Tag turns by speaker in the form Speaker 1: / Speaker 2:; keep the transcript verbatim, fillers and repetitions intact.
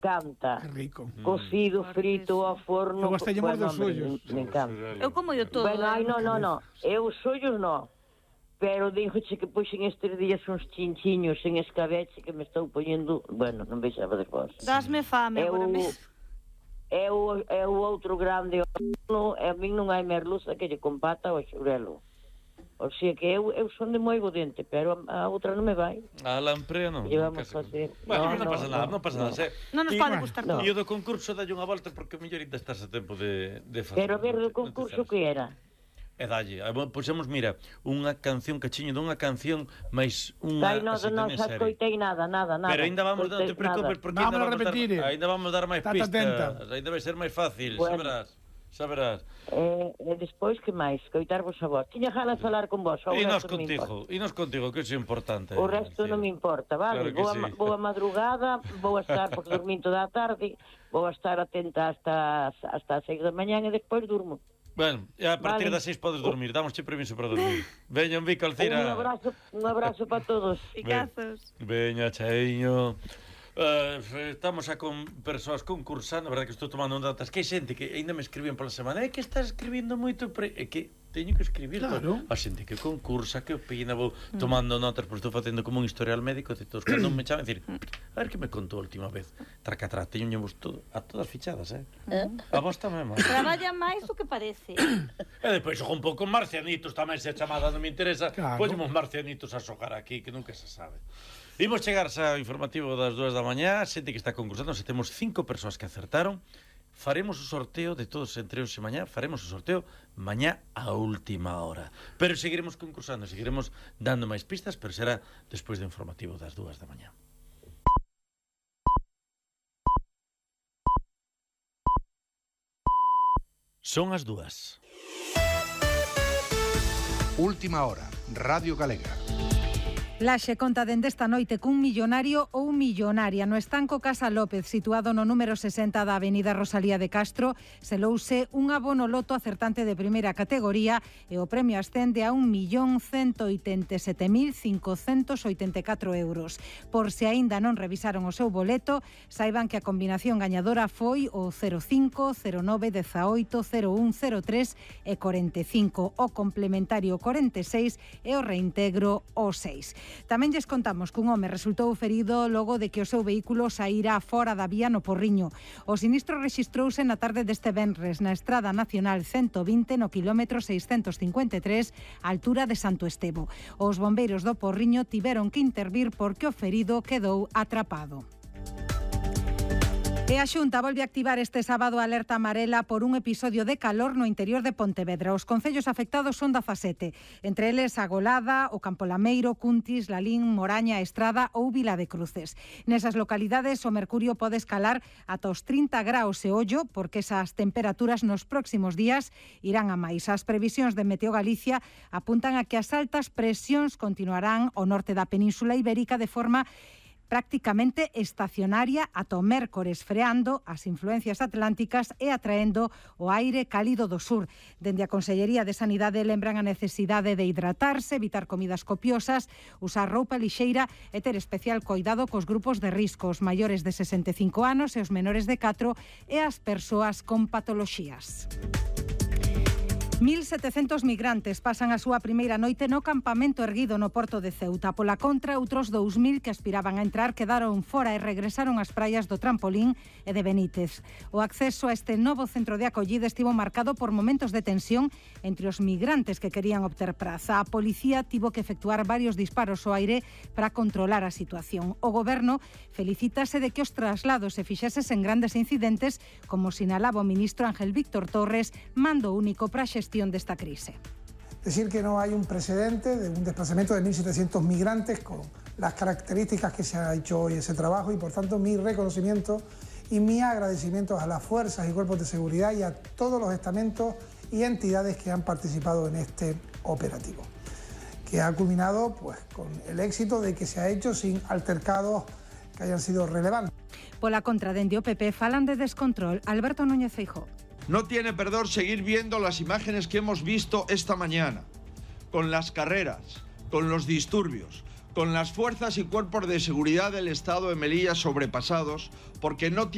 Speaker 1: encanta.
Speaker 2: Que rico.
Speaker 1: Cocido, frito, ao forno.
Speaker 2: Eu gostalle máis dos ollos.
Speaker 1: Me encanta.
Speaker 3: Eu como yo todo.
Speaker 1: Bueno, ai, non, non, non. Eu os ollos non. Pero dígoche que puxen estes días uns chinchiños en escabeche que me estou poñendo... Bueno, non vexaba de vos.
Speaker 3: Dasme fame agora mesmo.
Speaker 1: É o, é o outro grande horno, e a min non hai merluza que lle compata ao xurelo. O sea que eu, eu son de moi bodente, pero a, a outra non me vai.
Speaker 4: A lamprea non.
Speaker 1: E vamos facer.
Speaker 4: Bueno,
Speaker 1: no,
Speaker 4: non
Speaker 1: no,
Speaker 4: pasa nada,
Speaker 1: no,
Speaker 4: non pasa
Speaker 1: no.
Speaker 4: nada. Se...
Speaker 3: Non nos
Speaker 2: Y,
Speaker 3: pode
Speaker 2: bueno,
Speaker 3: gustar
Speaker 1: no.
Speaker 3: todo.
Speaker 4: E o do concurso dalle unha volta porque mellor ainda estás a tempo de, de facer.
Speaker 1: Pero a ver, o concurso que era?
Speaker 4: E dalle, puxemos, mira, unha canción, cachiño dunha canción, máis unha...
Speaker 1: Ai, non, non xa escoitei nada, nada, nada.
Speaker 4: Pero ainda vamos, non te preocupes, porque ainda
Speaker 2: Vamos a
Speaker 4: vamos, dar,
Speaker 2: repetir.
Speaker 4: ainda vamos dar máis
Speaker 2: Estate
Speaker 4: pistas.
Speaker 2: atenta.
Speaker 4: Ainda vai ser máis fácil,
Speaker 1: Bueno.
Speaker 4: saberás. Saberás.
Speaker 1: E, e despois, que máis? Coitarvos a vos. Tiña ganas de falar con vos. O
Speaker 4: E nos
Speaker 1: resto non me
Speaker 4: contigo,
Speaker 1: importa.
Speaker 4: e nos contigo, que iso é importante.
Speaker 1: O resto non me importa, vale?
Speaker 4: Claro que
Speaker 1: Boa,
Speaker 4: sí.
Speaker 1: boa madrugada, vou a estar, porque dormín toda a tarde, vou a estar atenta hasta, hasta as seis da mañan e despois durmo.
Speaker 4: Bueno, e a partir
Speaker 1: Vale.
Speaker 4: das seis podes dormir, damosche permiso para dormir. Veña, un bico, Alcira.
Speaker 1: Un abrazo, un abrazo para todos.
Speaker 3: Picazos.
Speaker 4: Veña, chaiño. Uh, estamos a con persoas concursando, a verdade que estou tomando notas. Que hai xente que ainda me escribían pola semana, é que estás escribindo moito, pre... é que teño que escribir.
Speaker 2: Claro.
Speaker 4: A xente que concursa, que opina, vou tomando notas, porque estou facendo como un historial médico de todos. Cando me chaman, decir, a ver que me contou a última vez. Tracatrá, teño vos todo, a todas fichadas, eh? A vos tamén, máis.
Speaker 3: Traballa máis do que parece.
Speaker 4: E depois xogo un pouco marcianitos, tamén se a chamada non me interesa.
Speaker 2: Claro.
Speaker 4: Poñemos marcianitos a xogar aquí, que nunca se sabe. Imos chegar ao informativo das dúas da mañá. Xente que está concursando, se temos cinco persoas que acertaron, faremos o sorteo de todos entre hoxe e mañá. Faremos o sorteo mañá a última hora. Pero seguiremos concursando, seguiremos dando máis pistas, pero será despois do informativo das dúas da mañá. Son as dúas.
Speaker 5: Última hora, Radio Galega.
Speaker 6: Laxe conta dende esta noite cun millonario ou millonaria. No estanco Casa López, situado no número sesenta da avenida Rosalía de Castro, selouse un abono loto acertante de primeira categoría e o premio ascende a un millón cento oitenta e sete mil cincocentos oitenta e catro euros. Por se aínda non revisaron o seu boleto, saiban que a combinación gañadora foi o cero cinco, cero nove, dezaoito, cero un, cero tres e corenta e cinco, o complementario corenta e seis e o reintegro o seis. Tamén lles contamos que un home resultou ferido logo de que o seu vehículo saíra fora da vía no Porriño. O sinistro rexistrouse na tarde deste venres na Estrada Nacional ciento vinte no quilómetro seiscentos cincuenta e tres, altura de Santo Estevo. Os bombeiros do Porriño tiveron que intervir porque o ferido quedou atrapado. E a Xunta volve a activar este sábado a alerta amarela por un episodio de calor no interior de Pontevedra. Os concellos afectados son dezasete, entre eles a Golada, o Campolameiro, Cuntis, Lalín, Moraña, Estrada ou Vila de Cruces. Nesas localidades o mercurio pode escalar ata os trinta graus e ollo, porque esas temperaturas nos próximos días irán a máis. As previsións de Meteo Galicia apuntan a que as altas presións continuarán ao norte da Península Ibérica de forma prácticamente estacionaria ata o mércores, freando as influencias atlánticas e atraendo o aire cálido do sur. Dende a Consellería de Sanidade lembran a necesidade de hidratarse, evitar comidas copiosas, usar roupa lixeira e ter especial coidado cos grupos de risco, os maiores de sesenta e cinco anos e os menores de catro e as persoas con patoloxías. mil setecentos migrantes pasan a súa primeira noite no campamento erguido no porto de Ceuta. Pola contra, outros dous mil que aspiraban a entrar quedaron fora e regresaron ás praias do Trampolín e de Benítez. O acceso a este novo centro de acollida estivo marcado por momentos de tensión entre os migrantes que querían obter praza. A policía tivo que efectuar varios disparos ao aire para controlar a situación. O goberno felicítase de que os traslados se fixeses en grandes incidentes, como sinalaba o ministro Ángel Víctor Torres, mando único para a xestión de esta crisis.
Speaker 7: Decir que no hay un precedente de un desplazamiento de mil setecientos migrantes con las características que se ha hecho hoy ese trabajo y por tanto mi reconocimiento y mi agradecimiento a las fuerzas y cuerpos de seguridad y a todos los estamentos y entidades que han participado en este operativo, que ha culminado pues, con el éxito de que se ha hecho sin altercados que hayan sido relevantes.
Speaker 6: Pola contra dende o P P falan de descontrol. Alberto Núñez Feijóo.
Speaker 8: No tiene perdón seguir viendo las imágenes que hemos visto esta mañana, con las carreras, con los disturbios, con las fuerzas y cuerpos de seguridad del Estado de Melilla sobrepasados, porque no tiene